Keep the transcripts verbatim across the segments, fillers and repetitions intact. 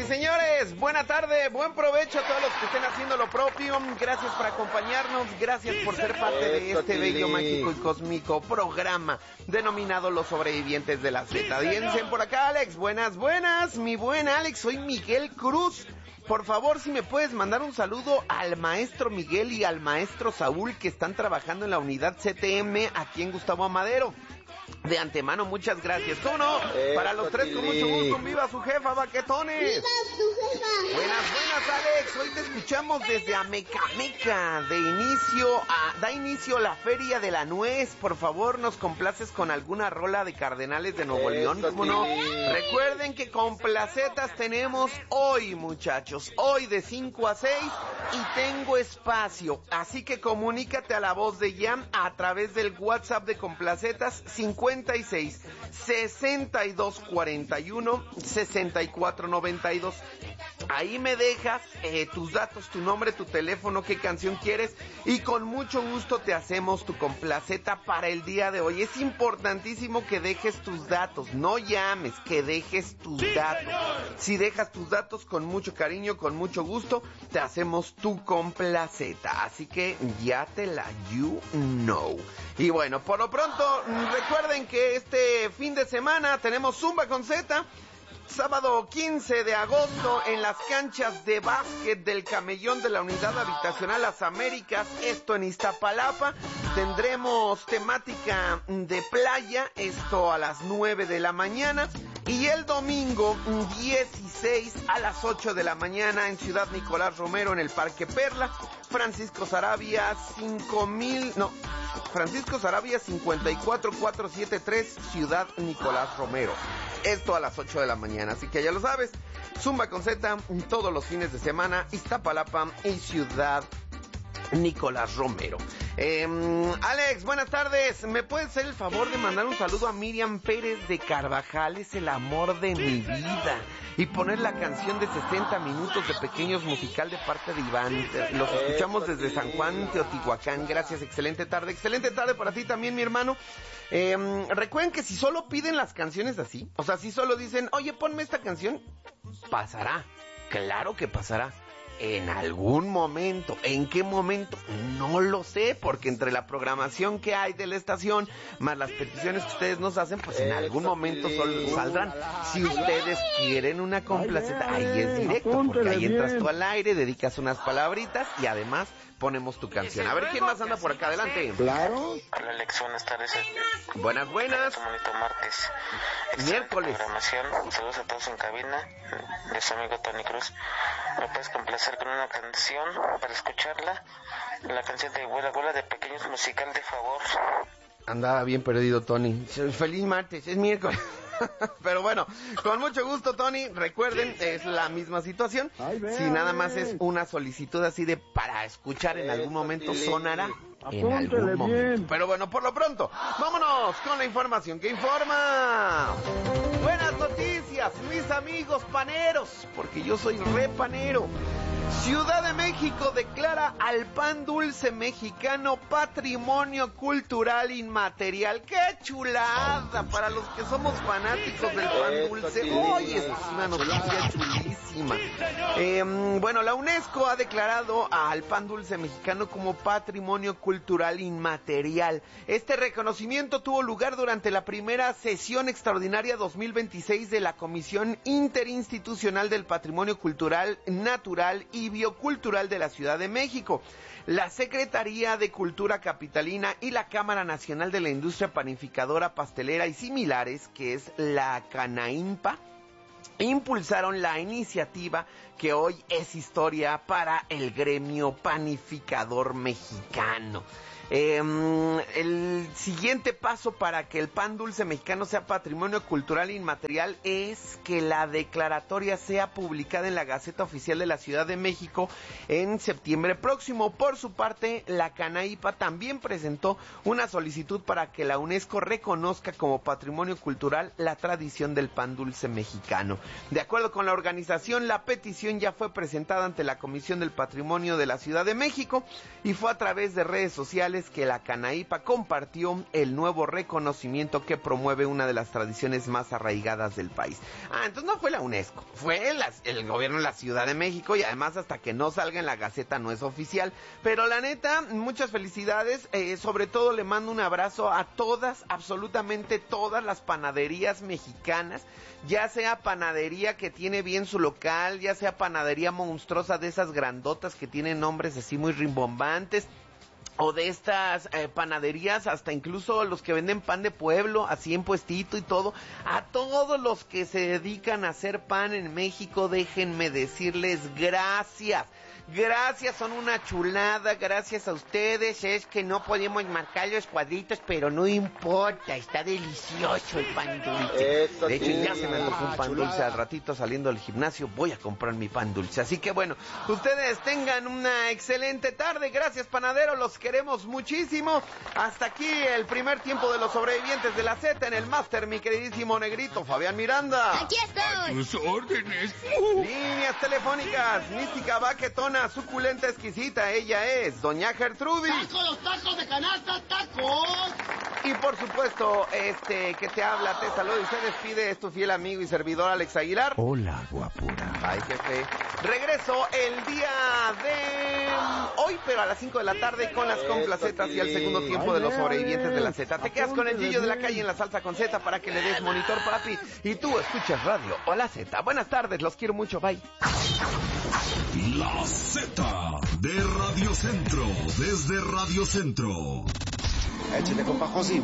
y señores, buena tarde, buen provecho a todos los que estén haciendo lo propio. Gracias por acompañarnos, gracias por ser parte de este bello, mágico y cósmico programa denominado Los Sobrevivientes de la Z. Dicen por acá, Alex, buenas, buenas, mi buen Alex, soy Miguel Cruz. Por favor, si me puedes mandar un saludo al maestro Miguel y al maestro Saúl que están trabajando en la unidad C T M aquí en Gustavo Amadero. De antemano, muchas gracias. ¿Cómo no? Eh, Para los tres, con mucho gusto. ¡Viva su jefa, baquetones! ¡Viva su jefa! Buenas, buenas, Alex. Hoy te escuchamos desde Amecameca. De inicio a, da inicio la Feria de la Nuez. Por favor, nos complaces con alguna rola de Cardenales de Nuevo León. ¿Cómo no? Recuerden que con placetas tenemos hoy, muchachos. Hoy de cinco a seis y tengo espacio. Así que comunícate a la voz de Jam a través del WhatsApp de Complacetas cincuenta y seis, sesenta y dos cuarenta y uno, sesenta y cuatro noventa y dos. Ahí me dejas eh, tus datos, tu nombre, tu teléfono, qué canción quieres y con mucho gusto te hacemos tu complaceta para el día de hoy. Es importantísimo que dejes tus datos, no llames, que dejes tus sí, datos. Señor. Si dejas tus datos con mucho cariño, con mucho gusto, te hacemos tu complaceta. Así que ya te la you know. Y bueno, por lo pronto, recuerden que este fin de semana tenemos Zumba con Z. Sábado quince de agosto en las canchas de básquet del Camellón de la Unidad Habitacional Las Américas, esto en Iztapalapa. Tendremos temática de playa, esto a las nueve de la mañana. Y el domingo dieciséis a las ocho de la mañana en Ciudad Nicolás Romero en el Parque Perla. Francisco Sarabia cinco mil, no, Francisco Sarabia cincuenta y cuatro mil cuatrocientos setenta y tres, Ciudad Nicolás Romero. Esto a las ocho de la mañana, así que ya lo sabes. Zumba con Z todos los fines de semana, Iztapalapa y Ciudad Nicolás Romero. Eh, Alex, buenas tardes. ¿Me puedes hacer el favor de mandar un saludo a Miriam Pérez de Carvajal? Es el amor de mi vida. Y poner la canción de sesenta minutos de Pequeños Musical de parte de Iván. Los escuchamos desde San Juan, Teotihuacán. Gracias, excelente tarde. Excelente tarde para ti también, mi hermano. Eh, recuerden que si solo piden las canciones así, o sea, si solo dicen, oye, ponme esta canción, pasará. Claro que pasará. En algún momento, ¿en qué momento? No lo sé, porque entre la programación que hay de la estación, más las peticiones que ustedes nos hacen, pues en algún momento sol, saldrán. Si ustedes quieren una complaceta, ahí es directo, porque ahí entras tú al aire, dedicas unas palabritas y además ponemos tu canción. A ver quién más anda por acá, adelante. Claro. Hola Alex, buenas tardes. Buenas, buenas. Un bonito martes. Miércoles. Programación. Saludos a todos en cabina. De su amigo Tony Cruz. ¿Me puedes complacer con una canción para escucharla? La canción de Vuela, Vuela de Pequeños Musical, de favor. Andaba bien perdido, Tony. Feliz martes, es miércoles. Pero bueno, con mucho gusto, Tony. Recuerden, es la misma situación. Ay, si nada más es una solicitud así de para escuchar en algún momento, sonará en algún momento. Pero bueno, por lo pronto, vámonos con la información que informa. Buenas noticias, mis amigos paneros, porque yo soy re panero. Ciudad de México declara al pan dulce mexicano patrimonio cultural inmaterial. ¡Qué chulada! Para los que somos fanáticos del pan dulce, hoy es una noticia chulísima. Eh, bueno, la UNESCO ha declarado al pan dulce mexicano como patrimonio cultural inmaterial. Este reconocimiento tuvo lugar durante la primera sesión extraordinaria dos mil veintiséis de la Comisión Interinstitucional del Patrimonio Cultural, Natural y Biocultural de la Ciudad de México. La Secretaría de Cultura Capitalina y la Cámara Nacional de la Industria Panificadora, Pastelera y similares, que es la Canaimpa, impulsaron la iniciativa que hoy es historia para el gremio panificador mexicano. Eh, el siguiente paso para que el pan dulce mexicano sea patrimonio cultural inmaterial es que la declaratoria sea publicada en la Gaceta Oficial de la Ciudad de México en septiembre próximo. Por su parte, la Canaipa también presentó una solicitud para que la UNESCO reconozca como patrimonio cultural la tradición del pan dulce mexicano. De acuerdo con la organización, la petición ya fue presentada ante la Comisión del Patrimonio de la Ciudad de México y fue a través de redes sociales sociales que la Canaipa compartió el nuevo reconocimiento que promueve una de las tradiciones más arraigadas del país. Ah, entonces no fue la UNESCO, fue la, el gobierno de la Ciudad de México, y además hasta que no salga en la Gaceta no es oficial. Pero la neta, muchas felicidades, eh, sobre todo le mando un abrazo a todas, absolutamente todas las panaderías mexicanas, ya sea panadería que tiene bien su local, ya sea panadería monstruosa de esas grandotas que tienen nombres así muy rimbombantes, o de estas eh, panaderías, hasta incluso los que venden pan de pueblo, así en puestito y todo. A todos los que se dedican a hacer pan en México, déjenme decirles gracias. Gracias, son una chulada, gracias a ustedes. Es que no podemos marcar los cuadritos, pero no importa, está delicioso el pan dulce. Eso de hecho, sí, ya se me antojó un pan chulada. dulce. Al ratito saliendo del gimnasio voy a comprar mi pan dulce. Así que bueno, ustedes tengan una excelente tarde. Gracias, panadero, los queremos muchísimo. Hasta aquí el primer tiempo de los sobrevivientes de la Z en el máster, mi queridísimo negrito Fabián Miranda. Aquí estoy. A tus órdenes. Líneas telefónicas, mística, baquetona, suculenta, exquisita, ella es Doña Gertrudis. ¡Taco, los tacos de canasta, tacos! Y por supuesto, este que te habla, te saluda y se despide, es tu fiel amigo y servidor Alex Aguilar. Hola, guapura. Ay, jefe. Regreso el día de hoy, pero a las cinco de la tarde con las complacetas y al segundo tiempo de los sobrevivientes de la Z. Te quedas con el Gillo de la calle en la salsa con Z para que le des monitor, papi. Y tú escuchas radio o la Z. Buenas tardes, los quiero mucho, bye. La Z de Radio Centro, desde Radio Centro. Échale, compa José.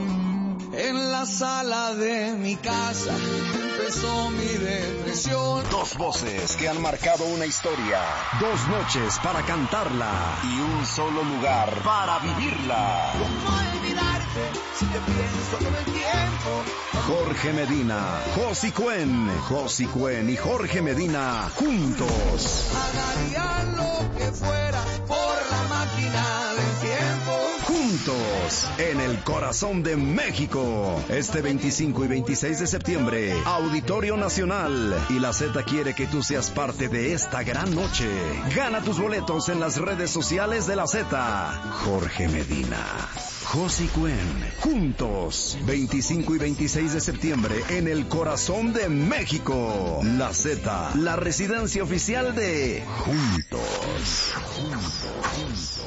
En la sala de mi casa empezó mi depresión. Dos voces que han marcado una historia. Dos noches para cantarla. Y un solo lugar para vivirla. ¿Cómo olvidarte si te pienso todo el tiempo? Jorge Medina, Josi Cuen, Josi Cuen y Jorge Medina juntos. Pagaría lo que fuera por la máquina del tiempo. Juntos, en el corazón de México. Este veinticinco y veintiséis de septiembre, Auditorio Nacional. Y la Z quiere que tú seas parte de esta gran noche. Gana tus boletos en las redes sociales de la Z. Jorge Medina, Josi Cuen, juntos, veinticinco y veintiséis de septiembre, en el corazón de México. La Z, la residencia oficial de Juntos. Juntos, juntos.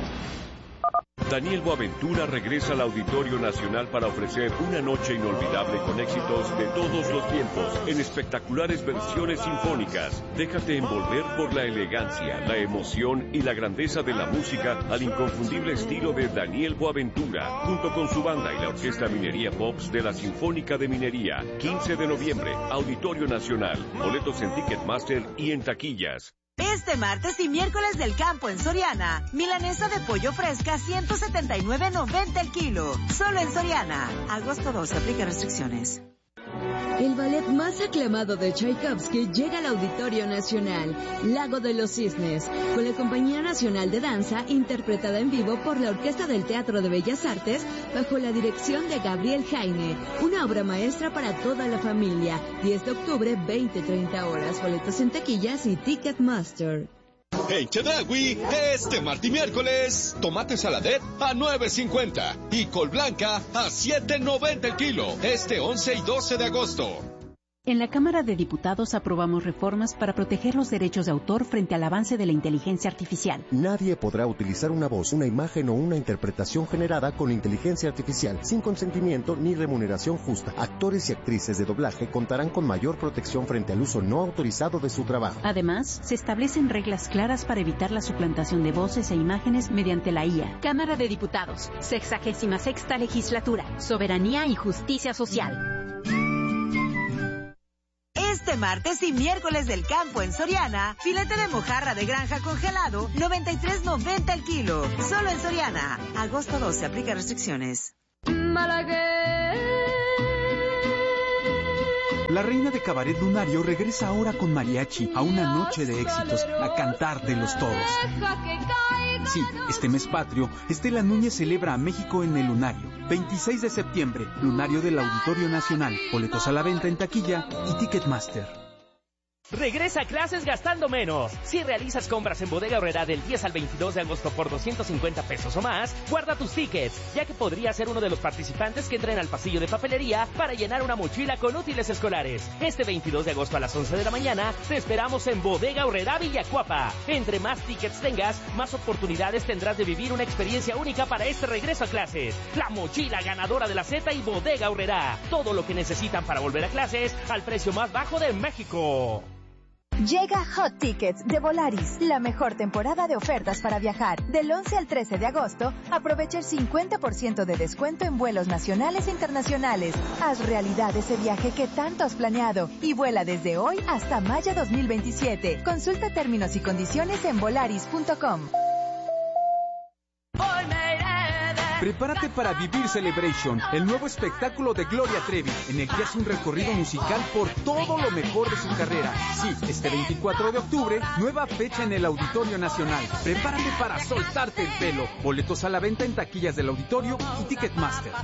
Daniel Boaventura regresa al Auditorio Nacional para ofrecer una noche inolvidable con éxitos de todos los tiempos, en espectaculares versiones sinfónicas. Déjate envolver por la elegancia, la emoción y la grandeza de la música al inconfundible estilo de Daniel Boaventura, junto con su banda y la Orquesta Minería Pops de la Sinfónica de Minería. quince de noviembre, Auditorio Nacional. Boletos en Ticketmaster y en taquillas. Este martes y miércoles del campo en Soriana, milanesa de pollo fresca ciento setenta y nueve noventa el kilo. Solo en Soriana. Agosto doce, aplica restricciones. El ballet más aclamado de Tchaikovsky llega al Auditorio Nacional, Lago de los Cisnes, con la Compañía Nacional de Danza, interpretada en vivo por la Orquesta del Teatro de Bellas Artes, bajo la dirección de Gabriel Jaime. Una obra maestra para toda la familia. diez de octubre, veinte treinta horas. Boletos en taquillas y Ticketmaster. En Chedraui, este martes y miércoles, tomate saladet a nueve cincuenta y col blanca a siete noventa el kilo, este once y doce de agosto. En la Cámara de Diputados aprobamos reformas para proteger los derechos de autor frente al avance de la inteligencia artificial. Nadie podrá utilizar una voz, una imagen o una interpretación generada con inteligencia artificial sin consentimiento ni remuneración justa. Actores y actrices de doblaje contarán con mayor protección frente al uso no autorizado de su trabajo. Además, se establecen reglas claras para evitar la suplantación de voces e imágenes mediante la I A. Cámara de Diputados, sexagésima sexta legislatura, soberanía y justicia social. Este martes y miércoles del campo en Soriana, filete de mojarra de granja congelado, noventa y tres noventa el kilo. Solo en Soriana. Agosto doce, aplica restricciones. La reina de Cabaret Lunario regresa ahora con mariachi a una noche de éxitos, a cantar de los todos. Sí, este mes patrio, Estela Núñez celebra a México en el Lunario. veintiséis de septiembre, Lunario del Auditorio Nacional. Boletos a la venta en taquilla y Ticketmaster. Regresa a clases gastando menos. Si realizas compras en Bodega Aurrerá del diez al veintidós de agosto por doscientos cincuenta pesos o más, guarda tus tickets, ya que podría ser uno de los participantes que entren al pasillo de papelería para llenar una mochila con útiles escolares. Este veintidós de agosto a las once de la mañana, te esperamos en Bodega Aurrerá Villacuapa. Entre más tickets tengas, más oportunidades tendrás de vivir una experiencia única para este regreso a clases. La mochila ganadora de la Z y Bodega Aurrerá. Todo lo que necesitan para volver a clases al precio más bajo de México. Llega Hot Tickets de Volaris, la mejor temporada de ofertas para viajar. Del once al trece de agosto, aprovecha el cincuenta por ciento de descuento en vuelos nacionales e internacionales. Haz realidad ese viaje que tanto has planeado y vuela desde hoy hasta mayo dos mil veintisiete. Consulta términos y condiciones en volaris punto com. Prepárate para vivir Celebration, el nuevo espectáculo de Gloria Trevi, en el que hace un recorrido musical por todo lo mejor de su carrera. Sí, este veinticuatro de octubre, nueva fecha en el Auditorio Nacional. Prepárate para soltarte el pelo. Boletos a la venta en taquillas del auditorio y Ticketmaster.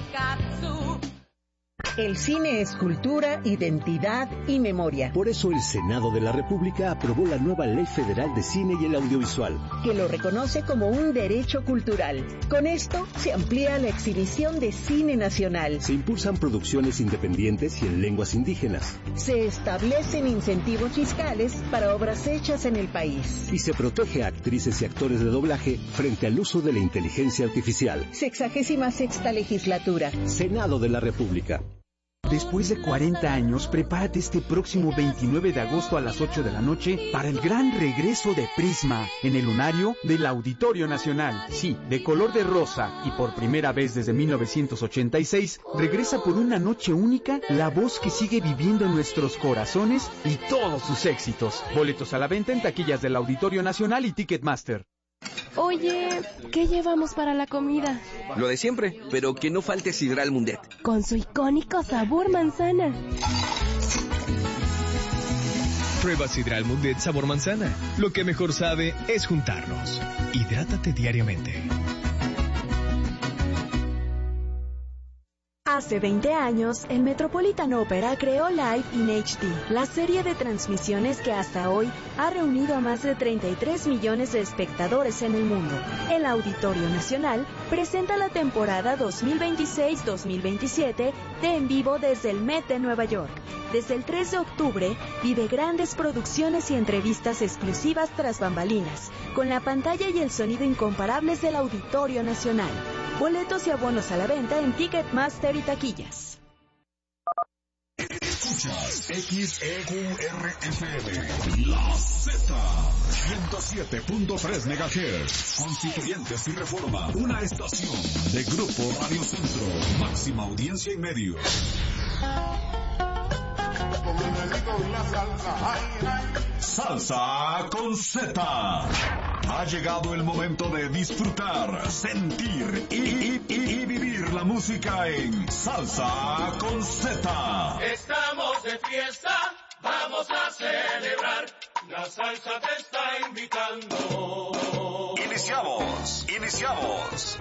El cine es cultura, identidad y memoria. Por eso el Senado de la República aprobó la nueva Ley Federal de Cine y el Audiovisual, que lo reconoce como un derecho cultural. Con esto se amplía la exhibición de cine nacional. Se impulsan producciones independientes y en lenguas indígenas. Se establecen incentivos fiscales para obras hechas en el país. Y se protege a actrices y actores de doblaje frente al uso de la inteligencia artificial. Sexagésima sexta legislatura. Senado de la República. Después de cuarenta años, prepárate este próximo veintinueve de agosto a las ocho de la noche para el gran regreso de Prisma en el lunario del Auditorio Nacional. Sí, de color de rosa y por primera vez desde mil novecientos ochenta y seis, regresa por una noche única la voz que sigue viviendo en nuestros corazones y todos sus éxitos. Boletos a la venta en taquillas del Auditorio Nacional y Ticketmaster. Oye, ¿qué llevamos para la comida? Lo de siempre, pero que no falte Sidral Mundet. Con su icónico sabor manzana. Prueba Sidral Mundet sabor manzana. Lo que mejor sabe es juntarnos. Hidrátate diariamente. Hace veinte años, el Metropolitan Opera creó Live in H D, la serie de transmisiones que hasta hoy ha reunido a más de treinta y tres millones de espectadores en el mundo. El Auditorio Nacional presenta la temporada dos mil veintiséis dos mil veintisiete de En Vivo desde el Met de Nueva York. Desde el tres de octubre, vive grandes producciones y entrevistas exclusivas tras bambalinas, con la pantalla y el sonido incomparables del Auditorio Nacional. Boletos y abonos a la venta en Ticketmaster y taquillas. Escuchas X E Q R F M, La Z, ciento siete punto tres megahertz. Constituyentes y Reforma, una estación de Grupo Radio Centro, máxima audiencia y medios. Salsa con Z. Ha llegado el momento de disfrutar, sentir y, y, y, y vivir la música en Salsa con Z. Estamos de fiesta, vamos a celebrar. La salsa te está invitando. Iniciamos, iniciamos.